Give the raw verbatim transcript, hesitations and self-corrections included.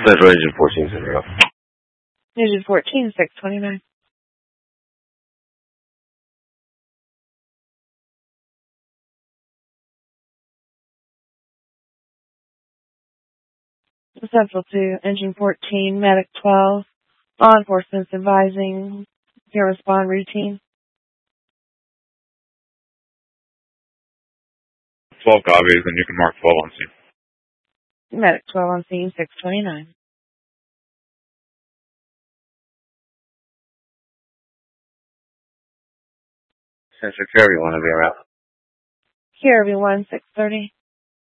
Central Agent fourteen, zero. Agent fourteen, six twenty-nine. Central to Engine fourteen, Medic twelve. Law enforcement's advising your respond routine. twelve copies, and you can mark twelve on scene. Medic twelve on scene, six twenty-nine. Central Kirby, want to be around? Here, everyone, six thirty.